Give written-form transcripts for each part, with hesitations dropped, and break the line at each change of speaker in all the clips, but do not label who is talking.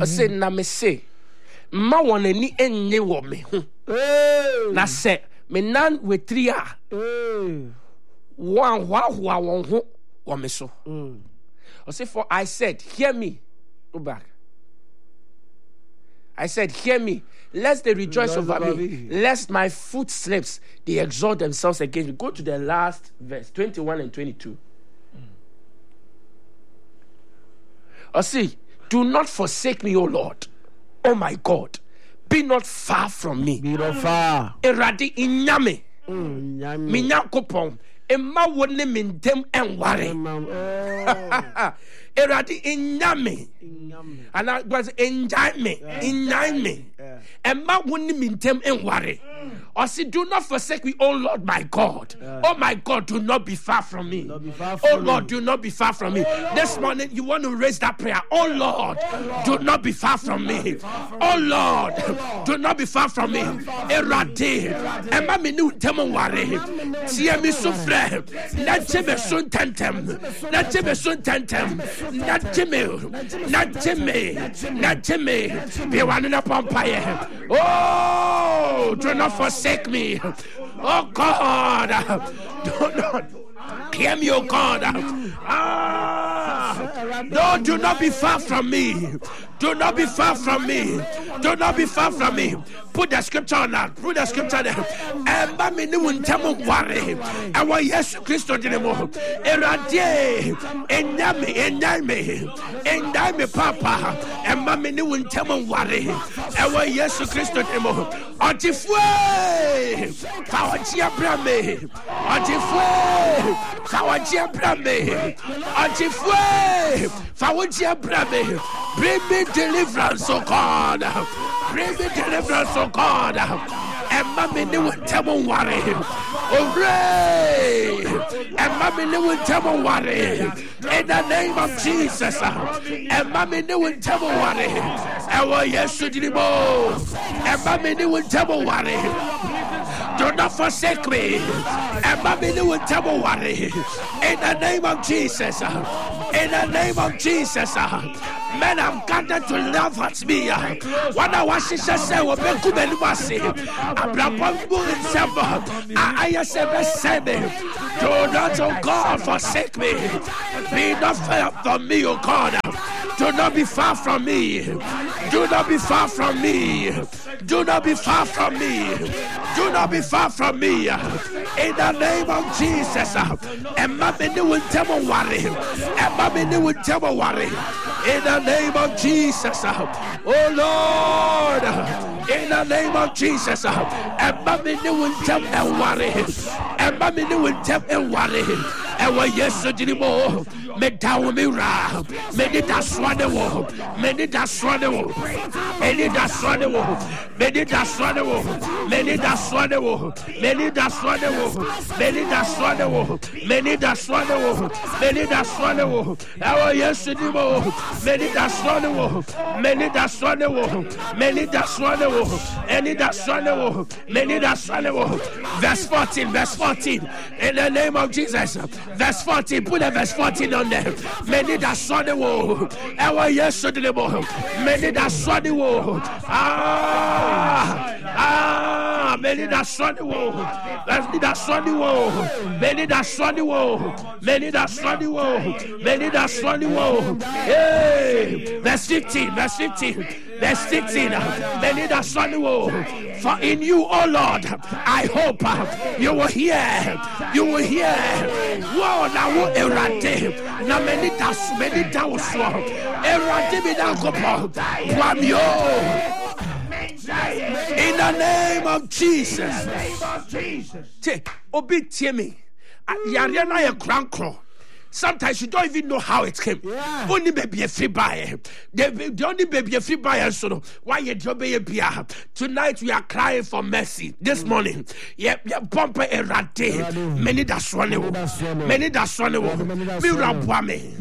I said, na me say, ma wana ni enye wo me ho. Na say, me nan we 3 a. One won ho wo me so. I say, for I said, hear me. Go back. I said, hear me. Lest they rejoice over me. Lest my foot slips. They exalt themselves against me. Go to the last verse, 21 and 22. See, do not forsake me, O Lord. Oh my God. Be not far from me.
Be not far.
Eradi inyame. Minyakopon. Emma wone mintem enware. Eradi inyame. And I was enjoy me. Emma wone mintem enware. Or say, do not forsake me, oh Lord, my God. Oh my God, do not be far from me. Oh Lord, do not be far from me. This morning, you want to raise that prayer. Oh Lord, do not be far from me. Oh Lord, do not be far from me. Erade, Emma minu temo ware. Tia mi sufre. Natcheme sun tentem. Natcheme sun tentem. Natcheme. Be one in a pampaye. Oh, do not forsake me. Oh God, do not hear me, oh God. No, do not be far from me. Do not be far from me. Do not be far from me. Put the scripture on that. Put the scripture there. And Bami ni wuntamo ware. And what yes Christo dinemo. Erade. Endame papa. And Bami ni wuntamo ware. And what yes Christo dinemo. Otifwe. Fawajia brame. Otifwe. Fawajia brame. Otifwe. Fawajia brame. Bring me deliverance, oh God. Bring me deliverance, oh God. And mommy will tell me worry. Hooray! And mommy will tell me worry. In the name of Jesus. And mommy will tell me worry. And what yes should you know? And mommy will tell me worry. Do not forsake me. And mommy will tell me worry. In the name of Jesus. In the name of Jesus. Men have gathered to laugh at me. When I was say, "Well, be good and mercy." Abraham himself, I say, "Do not, oh God, forsake me. Be not far from me, oh God. Do not be far from me. Do not be far from me. Do not be far from me. Do not be far from me." In the name of Jesus. And mommy will tell me worry. And mommy will tell me worry. In the name of Jesus. Oh Lord. In the name of Jesus. And mommy will tell me worry. And mommy will tell me worry. And what yes, anymore. Me down me ra. Me did that swan. Me did that swan. Me did that swan. Me did that swan. Me did that swan. Me did that swan. Me did that swan. Me did that swan. Me did that swan. Our yes, anymore. Me did that swan. Me did that swan. Me did that swan. Me did that swan. Me did that swan. Verse 14. Verse 14. In the name of Jesus. Verse 14. Put a verse 14 on there. Many that saw the war. Our yes, the war. Many that saw the war. Many that saw the war. Many that saw the war. Many that saw the war. Many that saw the war. Many that saw the war. Hey, verse 15. Verse 15. Verse 16. Many that saw the war. For in you, O Lord, I hope you will hear. You will hear. Wow, now erade. Na many that was erade me now go from you. In the name of Jesus. Obi tiemi. Yariana ye krankro. Sometimes you don't even know how it came. Yeah. Only baby a free buyer. The only baby a free buyer. So why you don't be a beer? Tonight we are crying for mercy. This morning, yeah, bumper a rat. Many that swan. Many that swan. Mira buame.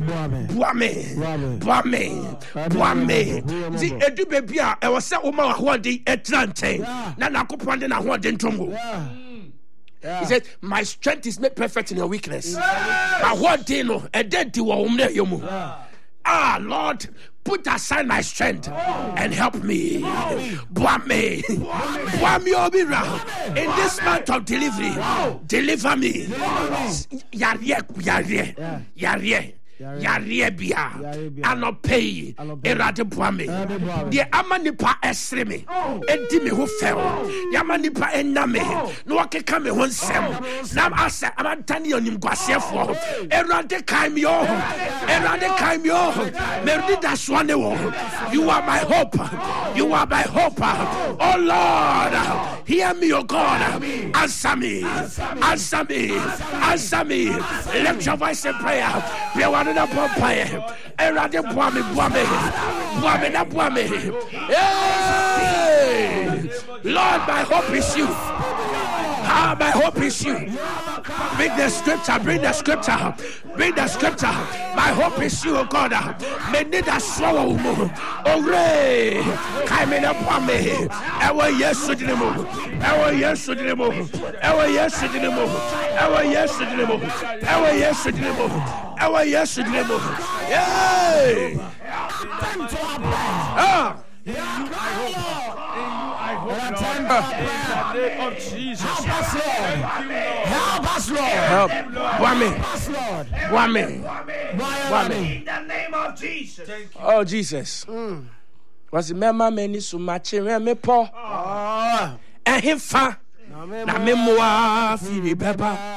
See, a do baby. I was saying, Oma, what the Atlante. Nana Kupanda, na what den tongo. He said, my strength is made perfect in your weakness. But what do you know? A dead to a Lord, put aside my strength and help me. Buame. Buame Obira. In this month of delivery, deliver me. Yarie. Yarebia anope erade boame de amanipa esreme edi me ho fel yamanipa ename no wakeka me ho nsem na asa amantani onim kwasefo erade kaim yo merdi daswane wo. You are my hope, oh Lord. Hear me, oh God. Answer me. Lift your voice in prayer. Hey! Lord, my hope is you. My hope is you. Bring the scripture. My hope is you, oh God. Me need a swallow. Oh, Ray. Kaimena Pame. Ewa yesu dinemo. Yay!
Of Jesus.
Help us, Lord.
Help. Wame.
In the name of Jesus.
Oh, Jesus. Was mema meni sumache me po. And him fa. Na me moa fili beba.